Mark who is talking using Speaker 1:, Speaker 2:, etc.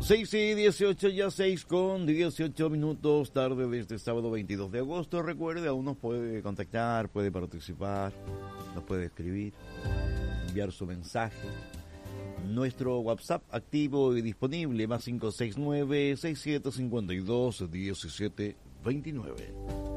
Speaker 1: 6:18, ya 6:18, tarde de este sábado 22 de agosto. Recuerde, aún nos puede contactar, puede participar, nos puede escribir, enviar su mensaje. Nuestro WhatsApp activo y disponible, más 569-6752-1729.